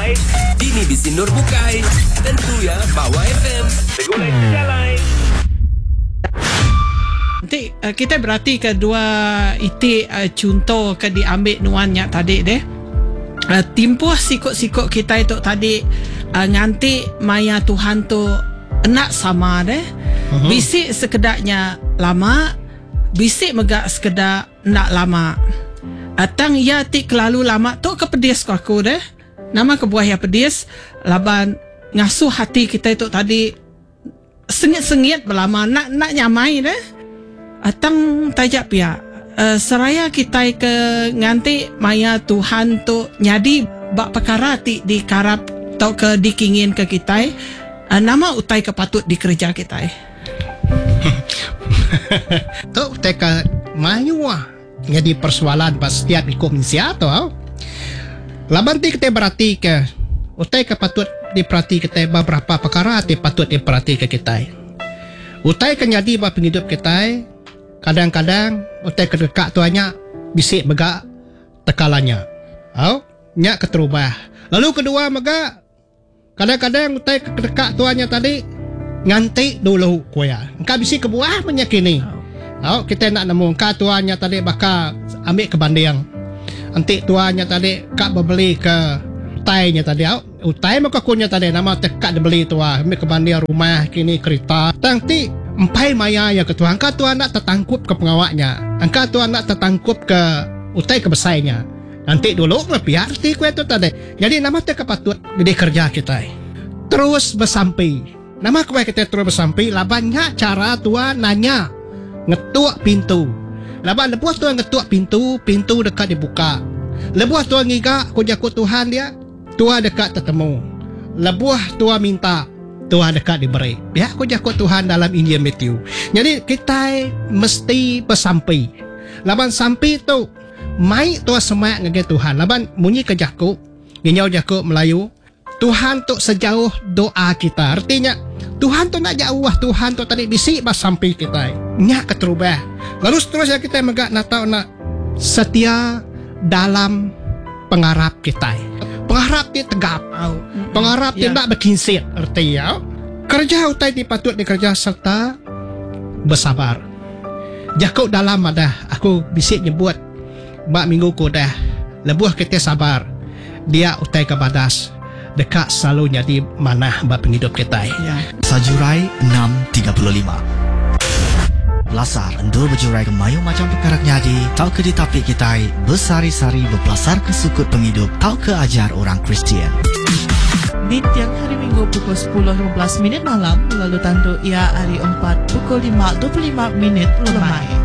Jalan. Dini di Sinur Bukai. Tentu ya Bawa FM. Segulai Jalan. Nanti kita berarti kedua itik contoh ke diambil nuannya tadi deh. Timpuh sikut-sikut kita itu tadi nganti maya Tuhan tu nak sama deh. Bisik sekedaknya lama, bisik megak sekedar nak lama. Atang ya tik kelalu lama tu kepedis aku deh. Nama kebuah ya pedis laban ngasuh hati kita itu tadi sengit-sengit berlama nak nyamai deh. Atang tajak pia seraya kita ke nganti maya Tuhan tu nyadi bak perkara ti dikarap atau ke dikingin ke kita nama utai kepatut dikerja kita tu utai ke mayu jadi persoalan pas setiap ikut minsia tu laban ti kita berarti ke utai kepatut diperhati kita beberapa perkara ti patut diperhati ke kita utai ke jadi bak penghidup kita kadang-kadang utai kedekak tuanya bisik megak tekalannya nyak keterubah lalu kedua megak kadang-kadang utai kedekak tuanya tadi nganti dulu kuya engkau bisik kebuah menyakini kita nak nemu engkau tuanya tadi bakal ambil ke banding nanti tuanya tadi kak berbeli ke utainya tadi utai maka kunya tadi nama tekak dibeli tua ambil ke banding rumah kini kereta nanti empai maya ya ketua engkau tuan nak tertangkup ke pengawaknya engkau tuan nak tertangkup ke utai kebesainya nanti dulu lebih arti kue tu tadi jadi nama tu kepatut gede kerja kita terus bersampai nama kue kita terus bersampai labannya cara tuan nanya ngetuk pintu laban lebuah tuan ngetuk pintu dekat dibuka lebuah tuan ngiga kujaku Tuhan dia tuan dekat tertemu lebuah tuan minta Tuhan dekat diberi ya kujaku Tuhan dalam Injil Matthew jadi kita mesti bersampai laban sampai tu mai tu semak ngege Tuhan laban munyi ke jaku nginyau jaku Melayu Tuhan tu sejauh doa kita artinya Tuhan tu nak jauh Tuhan tu tadi bisik bas sampai kita nyak keterubah lalu seterusnya kita megak nak tahu nak setia dalam pengharap kita pengharap dia tegap pengharap dia tak berkinsit artinya kerja utai dipatut dikerja serta bersabar jaku dalam ada aku bisik nyebut bak minggu ku dah lebuah kita sabar dia utai ke badas dekat selalu jadi manah bak penghidup kita Sajurai 635 Belasar endur berjurai ke mayu macam perkara nyadi tau ke ditapik kita bersari-sari berbelasar ke sukut penghidup tau ke ajar orang Kristian di tiang hari Minggu pukul 10.15 malam lalu tandu ia hari 4 pukul 5.25 lemai